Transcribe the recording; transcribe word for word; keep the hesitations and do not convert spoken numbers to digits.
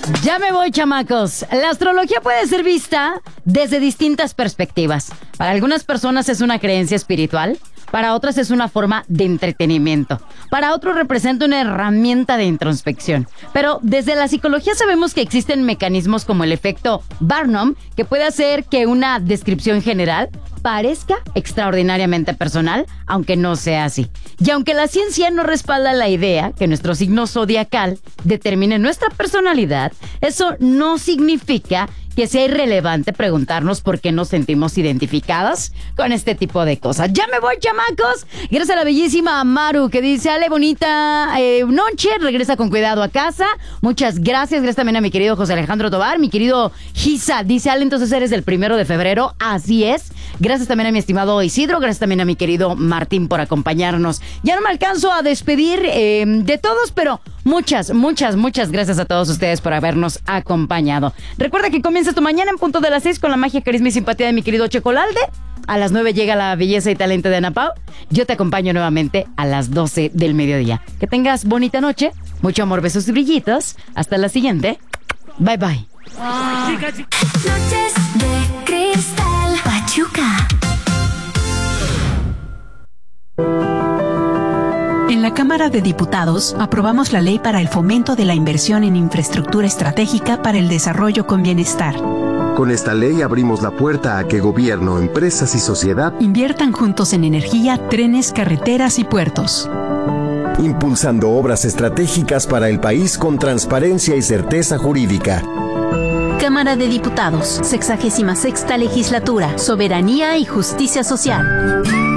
Ya me voy, chamacos. La astrología puede ser vista desde distintas perspectivas. Para algunas personas es una creencia espiritual, para otras es una forma de entretenimiento, para otros representa una herramienta de introspección. Pero desde la psicología sabemos que existen mecanismos como el efecto Barnum, que puede hacer que una descripción general parezca extraordinariamente personal, aunque no sea así. Y aunque la ciencia no respalda la idea que nuestro signo zodiacal determine nuestra personalidad, eso no significa que sea irrelevante preguntarnos por qué nos sentimos identificadas con este tipo de cosas. Ya me voy, chamacos. Gracias a la bellísima Maru, que dice: Ale, bonita eh, noche, regresa con cuidado a casa. Muchas gracias. Gracias también a mi querido José Alejandro Tobar, mi querido Gisa. Dice: Ale, entonces eres del primero de febrero. Así es. Gracias también a mi estimado Isidro. Gracias también a mi querido Martín por acompañarnos. Ya no me alcanzo a despedir eh, de todos, pero muchas, muchas, muchas gracias a todos ustedes por habernos acompañado. Recuerda que comienza tu mañana en punto de las seis con la magia, carisma y simpatía de mi querido Checolalde. A las nueve llega la belleza y talento de Ana Pau. Yo te acompaño nuevamente a las doce del mediodía. Que tengas bonita noche, mucho amor, besos y brillitos. Hasta la siguiente. Bye, bye. Ah. Noches de Cristal Pachuca. En la Cámara de Diputados aprobamos la ley para el fomento de la inversión en infraestructura estratégica para el desarrollo con bienestar. Con esta ley abrimos la puerta a que gobierno, empresas y sociedad inviertan juntos en energía, trenes, carreteras y puertos, impulsando obras estratégicas para el país con transparencia y certeza jurídica. Cámara de Diputados, sexagésima sexta legislatura, Soberanía y Justicia Social.